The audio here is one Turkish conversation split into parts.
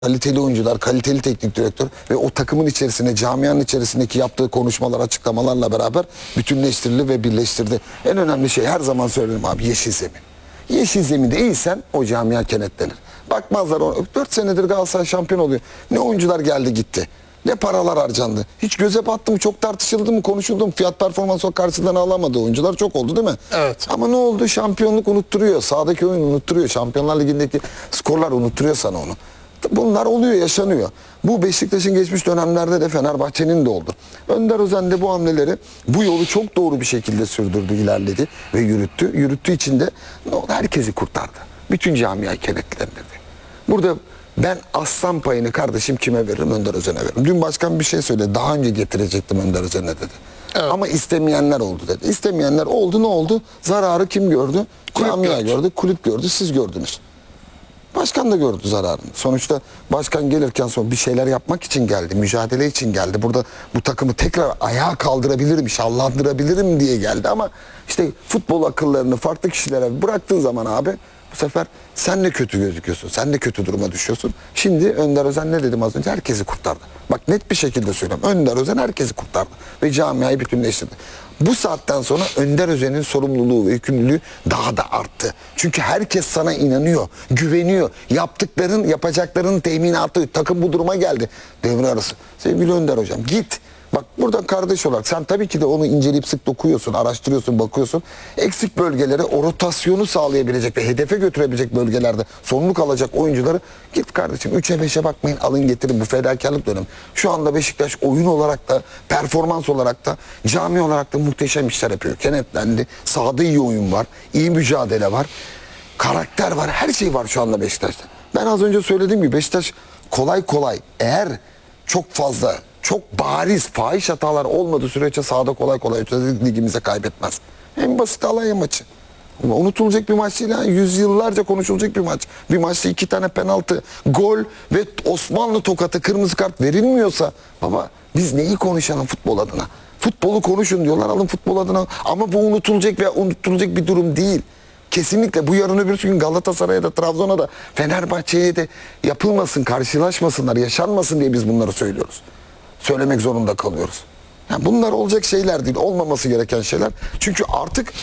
Kaliteli oyuncular, kaliteli teknik direktör ve o takımın içerisinde, camianın içerisindeki yaptığı konuşmalar, açıklamalarla beraber bütünleştirildi ve birleştirdi. En önemli şey, her zaman söylerim abi, yeşil zemin. Yeşil zeminde iyisen o camia kenetlenir. Bakmazlar, 4 senedir Galatasaray şampiyon oluyor. Ne oyuncular geldi gitti. Ne paralar harcandı. Hiç göze battı mı, çok tartışıldı mı, konuşuldu mu? Fiyat performans o karşılığını alamadığı oyuncular çok oldu değil mi? Evet. Ama ne oldu? Şampiyonluk unutturuyor. Sahadaki oyun unutturuyor. Şampiyonlar Ligi'ndeki skorlar unutturuyor sana onu. Bunlar oluyor, yaşanıyor. Bu Beşiktaş'ın geçmiş dönemlerde de Fenerbahçe'nin de oldu. Önder Özen de bu hamleleri, bu yolu çok doğru bir şekilde sürdürdü, ilerledi ve yürüttü. Yürüttüğü için de ne oldu? Herkesi kurtardı. Bütün camiayı kenetlendirdi. Burada ben aslan payını kardeşim kime veririm? Önder Özen'e veririm. Dün başkan bir şey söyledi. Daha önce getirecektim Önder Özen'e dedi. Evet. Ama istemeyenler oldu dedi. İstemeyenler oldu, ne oldu? Zararı kim gördü? Camia gördü, kulüp gördü, siz gördünüz. Başkan da gördü zararını. Sonuçta başkan gelirken sonra bir şeyler yapmak için geldi. Mücadele için geldi. Burada bu takımı tekrar ayağa kaldırabilirim, şahlandırabilirim diye geldi. Ama işte futbol akıllarını farklı kişilere bıraktığın zaman abi, bu sefer sen de kötü gözüküyorsun. Sen de kötü duruma düşüyorsun. Şimdi Önder Özen ne dedim az önce? Herkesi kurtardı. Bak net bir şekilde söylüyorum. Önder Özen herkesi kurtardı. Ve camiayı bütünleştirdi. Bu saatten sonra Önder Özen'in sorumluluğu ve yükümlülüğü daha da arttı. Çünkü herkes sana inanıyor, güveniyor. Yaptıkların, yapacaklarının teminatı, takım bu duruma geldi. Devre arası. Sevgili Önder Hocam, git. Bak buradan kardeş olarak sen tabii ki de onu inceleyip sık dokuyorsun, araştırıyorsun, bakıyorsun. Eksik bölgeleri, o rotasyonu sağlayabilecek ve hedefe götürebilecek bölgelerde sorumluluk alacak oyuncuları git kardeşim. 3'e 5'e bakmayın, alın getirin, bu fedakarlık dönemi. Şu anda Beşiktaş oyun olarak da, performans olarak da, cami olarak da muhteşem işler yapıyor. Kenetlendi, sahada iyi oyun var, iyi mücadele var, karakter var, her şey var şu anda Beşiktaş'ta. Ben az önce söylediğim gibi Beşiktaş kolay kolay, eğer çok fazla, çok bariz fahiş hatalar olmadığı sürece sahada kolay kolay ligimize kaybetmez. En basit Alanya maçı. Ama unutulacak bir maç değil. Yüzyıllarca konuşulacak bir maç. Bir maçta 2 tane penaltı, gol ve Osmanlı tokatı, kırmızı kart verilmiyorsa baba biz neyi konuşalım futbol adına? Futbolu konuşun diyorlar, alın futbol adına. Ama bu unutulacak ve unutulacak bir durum değil. Kesinlikle bu yarın öbür gün Galatasaray'a da, Trabzon'a da, Fenerbahçe'ye de yapılmasın, karşılaşmasınlar, yaşanmasın diye biz bunları söylüyoruz. Söylemek zorunda kalıyoruz. Yani bunlar olacak şeyler değil, olmaması gereken şeyler. Çünkü artık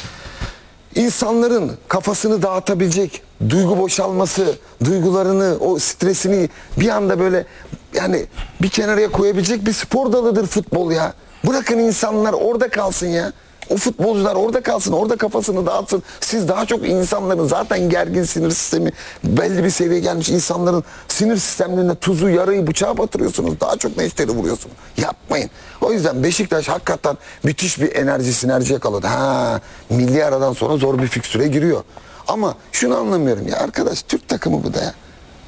insanların kafasını dağıtabilecek, duygu boşalması, duygularını, o stresini bir anda böyle yani bir kenara koyabilecek bir spor dalıdır futbol ya. Bırakın insanlar orada kalsın ya. O futbolcular orada kalsın, orada kafasını dağıtsın. Siz daha çok insanların zaten gergin sinir sistemi, belli bir seviyeye gelmiş insanların sinir sistemlerine tuzu, yarayı, bıçağı batırıyorsunuz. Daha çok neşteri vuruyorsunuz. Yapmayın. O yüzden Beşiktaş hakikaten müthiş bir enerji, sinerji yakaladı. Milli aradan sonra zor bir fikstüre giriyor. Ama şunu anlamıyorum ya arkadaş, Türk takımı bu da ya.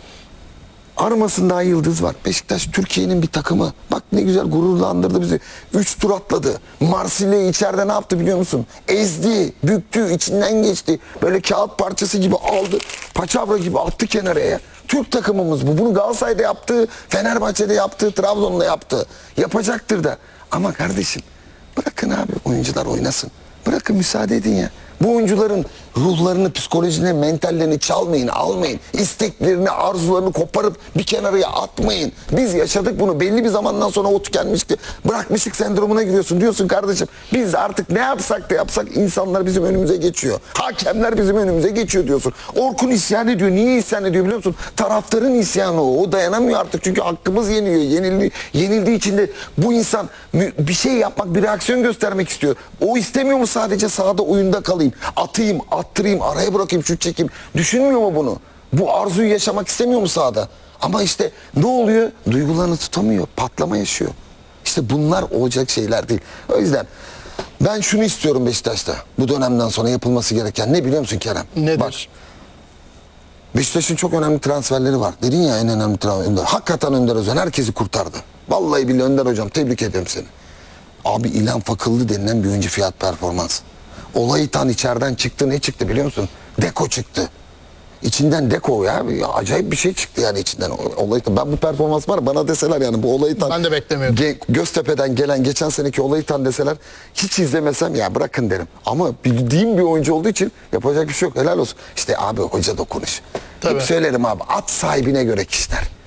Armasında yıldız var. Beşiktaş Türkiye'nin bir takımı. Bak ne güzel gururlandırdı bizi. 3 tur atladı. Marsilya'yı içeride ne yaptı biliyor musun? Ezdi, büktü, içinden geçti. Böyle kağıt parçası gibi aldı. Paçavra gibi attı kenara ya. Türk takımımız bu. Bunu Galatasaray'da yaptı, Fenerbahçe'de yaptı, Trabzon'da yaptı. Yapacaktır da. Ama kardeşim bırakın abi oyuncular oynasın. Bırakın, müsaade edin ya. Bu oyuncuların ruhlarını, psikolojini, mentallerini çalmayın, almayın. İsteklerini, arzularını koparıp bir kenarıya atmayın. Biz yaşadık bunu. Belli bir zamandan sonra o tükenmişti. Bırakmışlık sendromuna giriyorsun. Diyorsun kardeşim biz artık ne yapsak da yapsak insanlar bizim önümüze geçiyor. Hakemler bizim önümüze geçiyor diyorsun. Orkun isyan ediyor. Niye isyan ediyor biliyor musun? Taraftarın isyanı o. O dayanamıyor artık çünkü hakkımız yeniliyor. Yenildiği için de bu insan bir şey yapmak, bir reaksiyon göstermek istiyor. O istemiyor mu sadece sahada oyunda kalayım? Atayım, attırayım, araya bırakayım, şut çekeyim. Düşünmüyor mu bunu? Bu arzuyu yaşamak istemiyor mu sahada? Ama işte ne oluyor? Duygularını tutamıyor, patlama yaşıyor. İşte bunlar olacak şeyler değil. O yüzden ben şunu istiyorum Beşiktaş'ta. Bu dönemden sonra yapılması gereken ne biliyor musun Kerem? Nedir? Bak, Beşiktaş'ın çok önemli transferleri var. Dedin ya en önemli transferler. Hakikaten Önder Özen herkesi kurtardı. Vallahi billahi Önder Hocam tebrik ederim seni. Abi İlhan Fakıllı denilen bir oyuncu, fiyat performans. Olayı tan içeriden çıktı, ne çıktı biliyor musun? Deko çıktı. İçinden Deko ya, acayip bir şey çıktı yani içinden. Olayı ben bu performans var bana deseler yani bu Olayı tan. Ben de beklemiyordum. Göztepe'den gelen geçen seneki Olayı tan deseler hiç izlemesem ya bırakın derim. Ama bildiğim bir oyuncu olduğu için yapacak bir şey yok, helal olsun. İşte abi hoca dokunuş. Hep söylerim abi, at sahibine göre kişiler.